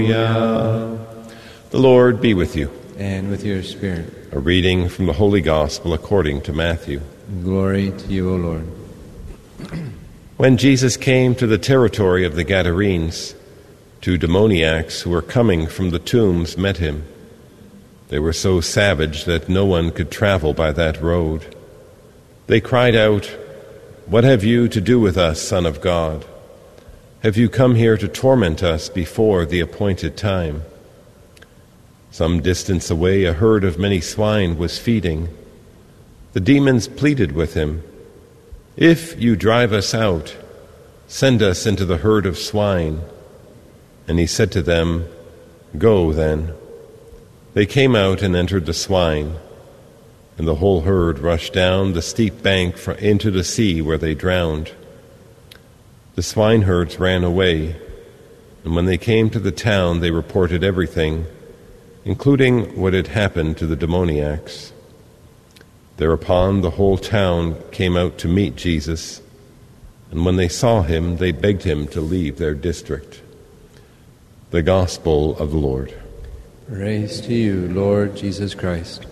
The Lord be with you. And with your spirit. A reading from the Holy Gospel according to Matthew. Glory to you, O Lord. When Jesus came to the territory of the Gadarenes, 2 demoniacs who were coming from the tombs met him. They were so savage that no one could travel by that road. They cried out, "What have you to do with us, Son of God? Have you come here to torment us before the appointed time?" Some distance away, a herd of many swine was feeding. The demons pleaded with him, "If you drive us out, send us into the herd of swine." And he said to them, "Go then." They came out and entered the swine, and the whole herd rushed down the steep bank into the sea, where they drowned. The swineherds ran away, and when they came to the town, they reported everything, including what had happened to the demoniacs. Thereupon the whole town came out to meet Jesus, and when they saw him, they begged him to leave their district. The Gospel of the Lord. Praise to you, Lord Jesus Christ.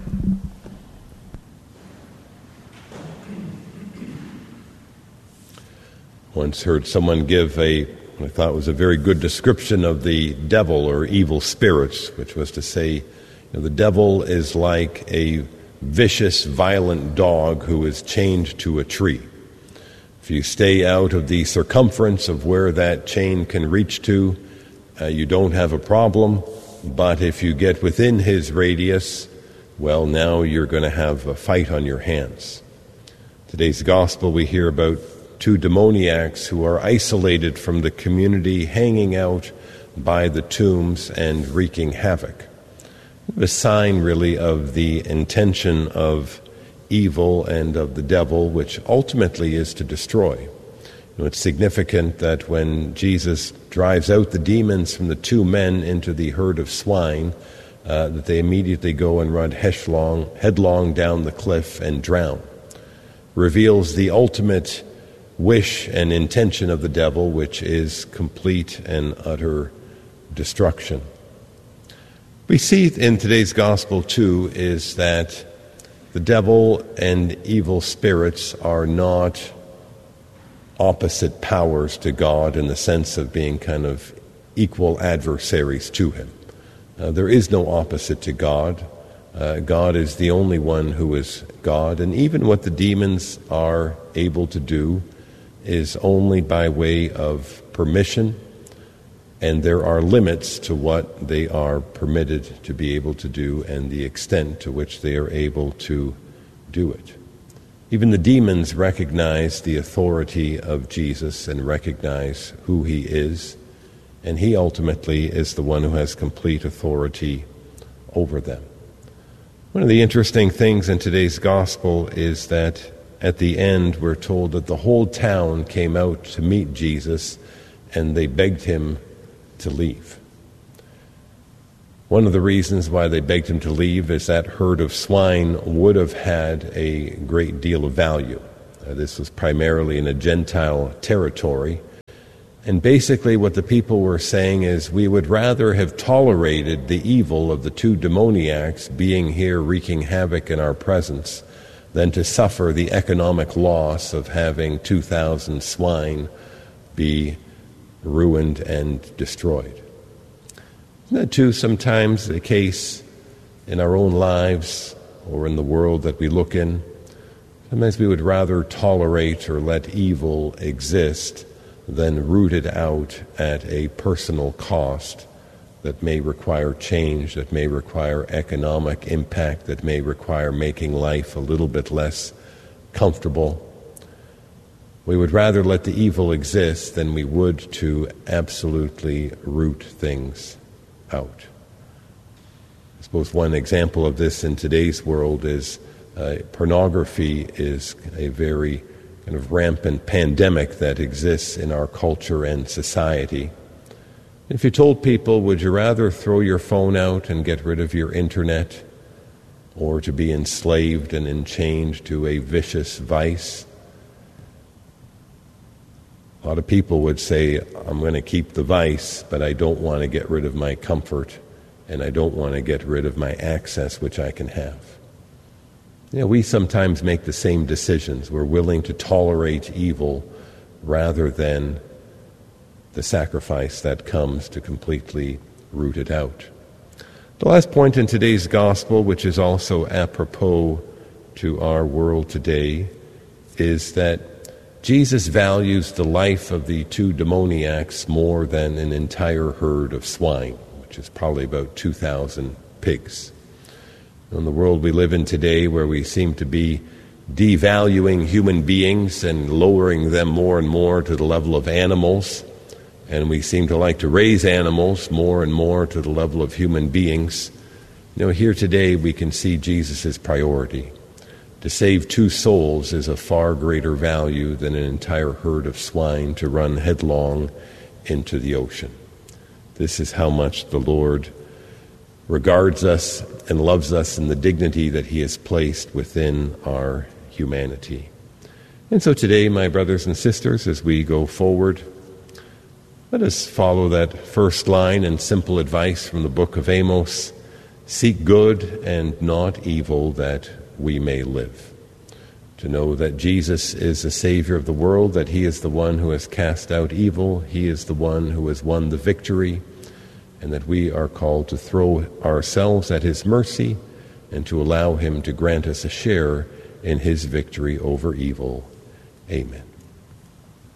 Once heard someone give what I thought was a very good description of the devil or evil spirits, which was to say, the devil is like a vicious, violent dog who is chained to a tree. If you stay out of the circumference of where that chain can reach to, you don't have a problem. But if you get within his radius, well, now you're going to have a fight on your hands. Today's gospel, we hear about 2 demoniacs who are isolated from the community, hanging out by the tombs and wreaking havoc. A sign, really, of the intention of evil and of the devil, which ultimately is to destroy. It's significant that when Jesus drives out the demons from the 2 men into the herd of swine, that they immediately go and run headlong down the cliff and drown. Reveals the ultimate wish and intention of the devil, which is complete and utter destruction. We see in today's gospel, too, is that the devil and evil spirits are not opposite powers to God in the sense of being kind of equal adversaries to him. There is no opposite to God. God is the only one who is God, and even what the demons are able to do is only by way of permission, and there are limits to what they are permitted to be able to do and the extent to which they are able to do it. Even the demons recognize the authority of Jesus and recognize who he is, and he ultimately is the one who has complete authority over them. One of the interesting things in today's gospel is that at the end, we're told that the whole town came out to meet Jesus, and they begged him to leave. One of the reasons why they begged him to leave is that herd of swine would have had a great deal of value. This was primarily in a Gentile territory. And basically what the people were saying is, we would rather have tolerated the evil of the 2 demoniacs being here wreaking havoc in our presence than to suffer the economic loss of having 2,000 swine be ruined and destroyed. Isn't that too sometimes the case in our own lives or in the world that we look in? Sometimes we would rather tolerate or let evil exist than root it out at a personal cost that may require change, that may require economic impact, that may require making life a little bit less comfortable. We would rather let the evil exist than we would to absolutely root things out. I suppose one example of this in today's world is pornography is a very kind of rampant pandemic that exists in our culture and society. If you told people, would you rather throw your phone out and get rid of your internet, or to be enslaved and enchained to a vicious vice? A lot of people would say, I'm going to keep the vice, but I don't want to get rid of my comfort, and I don't want to get rid of my access, which I can have. We sometimes make the same decisions. We're willing to tolerate evil rather than the sacrifice that comes to completely root it out. The last point in today's gospel, which is also apropos to our world today, is that Jesus values the life of the two demoniacs more than an entire herd of swine, which is probably about 2,000 pigs. In the world we live in today, where we seem to be devaluing human beings and lowering them more and more to the level of animals, and we seem to like to raise animals more and more to the level of human beings, here today we can see Jesus' priority. To save two souls is of far greater value than an entire herd of swine to run headlong into the ocean. This is how much the Lord regards us and loves us in the dignity that he has placed within our humanity. And so today, my brothers and sisters, as we go forward, let us follow that first line and simple advice from the book of Amos: seek good and not evil, that we may live. To know that Jesus is the Savior of the world, that he is the one who has cast out evil, he is the one who has won the victory, and that we are called to throw ourselves at his mercy and to allow him to grant us a share in his victory over evil. Amen.